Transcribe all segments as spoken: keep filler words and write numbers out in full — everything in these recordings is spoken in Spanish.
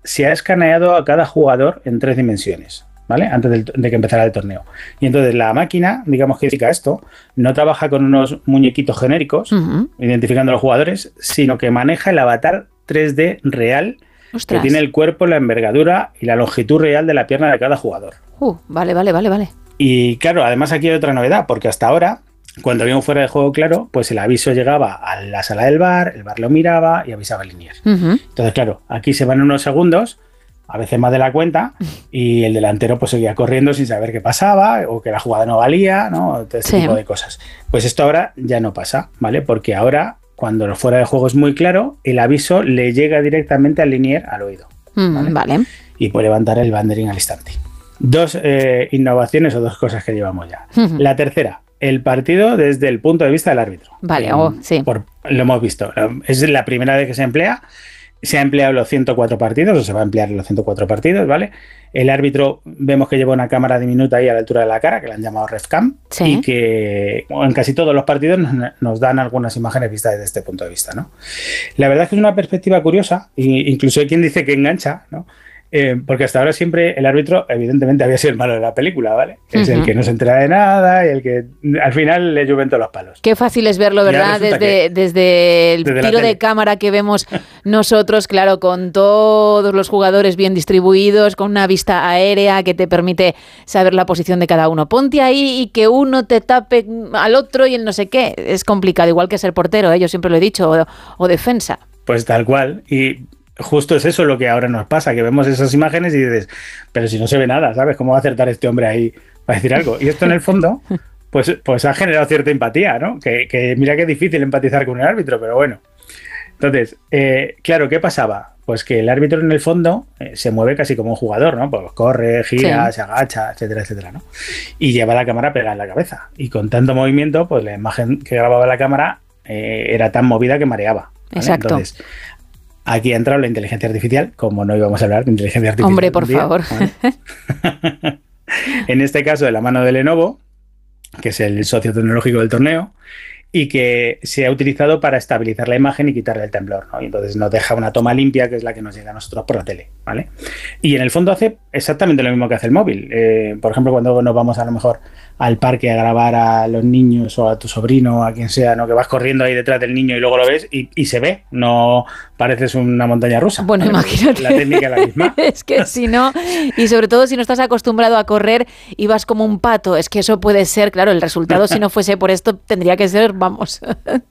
se ha escaneado a cada jugador en tres dimensiones, ¿vale? Antes del, de que empezara el torneo. Y entonces la máquina, digamos que indica esto, no trabaja con unos muñequitos genéricos, uh-huh. identificando a los jugadores, sino que maneja el avatar tres D real. Ostras. Que tiene el cuerpo, la envergadura y la longitud real de la pierna de cada jugador. Uh, vale, vale, vale, vale. Y claro, además aquí hay otra novedad, porque hasta ahora, cuando había un fuera de juego claro, pues el aviso llegaba a la sala del V A R, el V A R lo miraba y avisaba al linier. Uh-huh. Entonces, claro, aquí se van unos segundos, a veces más de la cuenta, y el delantero pues seguía corriendo sin saber qué pasaba, o que la jugada no valía, ¿no? Todo este sí. tipo de cosas. Pues esto ahora ya no pasa, ¿vale? Porque ahora, cuando el fuera de juego es muy claro, el aviso le llega directamente al linier al oído. ¿Vale? Mm, vale. Y puede levantar el banderín al instante. Dos eh, innovaciones o dos cosas que llevamos ya. Uh-huh. La tercera, el partido desde el punto de vista del árbitro. Vale, oh, sí. Por, lo hemos visto. Es la primera vez que se emplea. Se ha empleado los ciento cuatro partidos, o se va a emplear los ciento cuatro partidos, ¿vale? El árbitro, vemos que lleva una cámara diminuta ahí a la altura de la cara, que la han llamado RefCam, sí. y que en casi todos los partidos nos, nos dan algunas imágenes vistas desde este punto de vista, ¿no? La verdad es que es una perspectiva curiosa, e incluso hay quien dice que engancha, ¿no? Eh, porque hasta ahora siempre el árbitro, evidentemente, había sido el malo de la película, ¿vale? Es uh-huh. el que no se entera de nada y el que al final le llueven todos los palos. Qué fácil es verlo, ¿verdad? Desde, que, desde el desde tiro de cámara que vemos nosotros, claro, con todos los jugadores bien distribuidos, con una vista aérea que te permite saber la posición de cada uno. Ponte ahí y que uno te tape al otro y el no sé qué. Es complicado, igual que ser portero, ¿eh? Yo siempre lo he dicho, o, o defensa. Pues tal cual. Y justo es eso lo que ahora nos pasa, que vemos esas imágenes y dices, pero si no se ve nada, ¿sabes? ¿Cómo va a acertar este hombre ahí para decir algo? Y esto en el fondo, pues, pues ha generado cierta empatía, ¿no? Que, que mira que es difícil empatizar con un árbitro, pero bueno. Entonces, eh, claro, ¿qué pasaba? Pues que el árbitro en el fondo eh, se mueve casi como un jugador, ¿no? Pues corre, gira, sí. se agacha, etcétera, etcétera, ¿no? Y lleva la cámara pegada en la cabeza. Y con tanto movimiento, pues la imagen que grababa la cámara eh, era tan movida que mareaba, ¿vale? Exacto. Entonces, aquí ha entrado la inteligencia artificial, como no íbamos a hablar de inteligencia artificial. Hombre, por día, favor. ¿vale? En este caso, de la mano de Lenovo, que es el socio tecnológico del torneo, y que se ha utilizado para estabilizar la imagen y quitarle el temblor, ¿no? Y entonces nos deja una toma limpia, que es la que nos llega a nosotros por la tele, ¿vale? Y en el fondo hace exactamente lo mismo que hace el móvil. Eh, por ejemplo, cuando nos vamos a lo mejor al parque a grabar a los niños o a tu sobrino o a quien sea, ¿no? Que vas corriendo ahí detrás del niño y luego lo ves y, y se ve, no pareces una montaña rusa. Bueno, ¿vale? Imagínate. La técnica es la misma. Es que si no, y sobre todo si no estás acostumbrado a correr y vas como un pato, es que eso puede ser, claro, el resultado si no fuese por esto tendría que ser, vamos...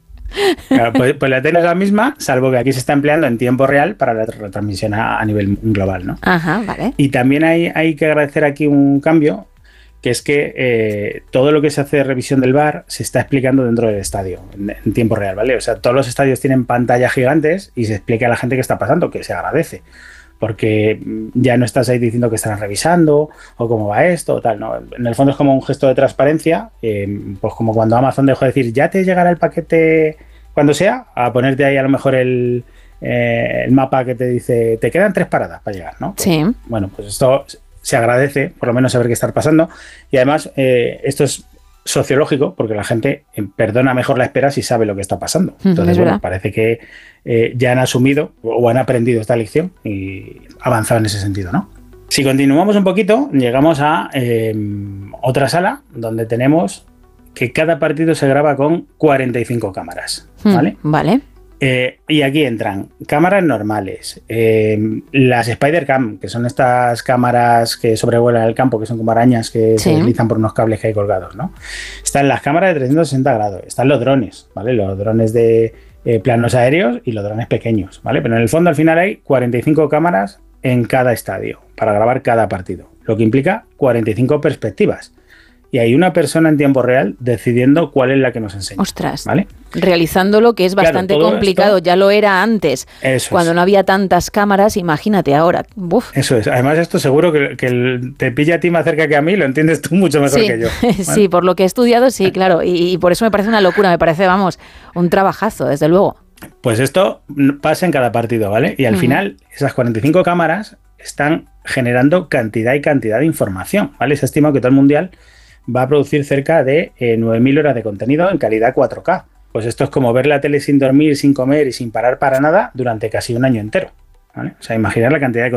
Claro, pues, pues la técnica es la misma, salvo que aquí se está empleando en tiempo real para la retransmisión a, a nivel global, ¿no? Ajá, vale. Y también hay, hay que agradecer aquí un cambio, que es que eh, todo lo que se hace de revisión del V A R se está explicando dentro del estadio, en, en tiempo real, ¿vale? O sea, todos los estadios tienen pantallas gigantes y se explica a la gente qué está pasando, que se agradece. Porque ya no estás ahí diciendo que están revisando o cómo va esto o tal, ¿no? En el fondo es como un gesto de transparencia, eh, pues como cuando Amazon dejó de decir ya te llegará el paquete cuando sea, a ponerte ahí a lo mejor el, eh, el mapa que te dice te quedan tres paradas para llegar, ¿no? Pues, sí. Bueno, pues esto se agradece, por lo menos saber qué está pasando, y además eh, esto es sociológico, porque la gente perdona mejor la espera si sabe lo que está pasando. Entonces, es bueno, verdad. parece que eh, ya han asumido o han aprendido esta lección y avanzado en ese sentido, ¿no? Si continuamos un poquito, llegamos a eh, otra sala donde tenemos que cada partido se graba con cuarenta y cinco cámaras, ¿vale? Mm, vale. Eh, y aquí entran cámaras normales, eh, las Spider-Cam, que son estas cámaras que sobrevuelan el campo, que son como arañas que sí. se deslizan por unos cables que hay colgados, ¿no? Están las cámaras de trescientos sesenta grados, están los drones, ¿vale? Los drones de eh, planos aéreos y los drones pequeños, ¿vale? Pero en el fondo al final hay cuarenta y cinco cámaras en cada estadio para grabar cada partido, lo que implica cuarenta y cinco perspectivas. Y hay una persona en tiempo real decidiendo cuál es la que nos enseña. Ostras, ¿vale? Realizándolo, que es bastante claro, complicado, esto, ya lo era antes, cuando es. no había tantas cámaras, imagínate ahora. Uf. Eso es, además esto seguro que, que el, te pilla a ti más cerca que a mí, lo entiendes tú mucho mejor sí. que yo. ¿Vale? Sí, por lo que he estudiado, sí, claro, y, y por eso me parece una locura, me parece, vamos, un trabajazo, desde luego. Pues esto pasa en cada partido, ¿vale? Y al uh-huh. final, esas cuarenta y cinco cámaras están generando cantidad y cantidad de información, ¿vale? Se estima que todo el mundial va a producir cerca de eh, nueve mil horas de contenido en calidad cuatro K. Pues esto es como ver la tele sin dormir, sin comer y sin parar para nada durante casi un año entero, ¿vale? O sea, imaginar la cantidad de